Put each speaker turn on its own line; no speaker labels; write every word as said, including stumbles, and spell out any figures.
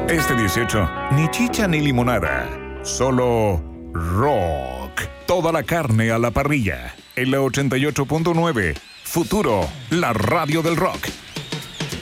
Este dieciocho, ni chicha ni limonada, solo rock. Toda la carne a la parrilla. En la ochenta y ocho punto nueve, Futuro, la radio del rock.